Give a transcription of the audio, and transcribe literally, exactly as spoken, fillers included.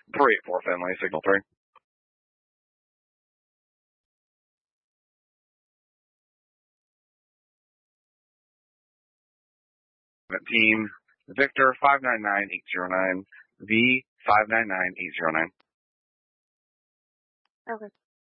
three eight four Finley, signal three. Team Victor five nine nine eight zero nine, V five nine nine eight zero nine. Okay.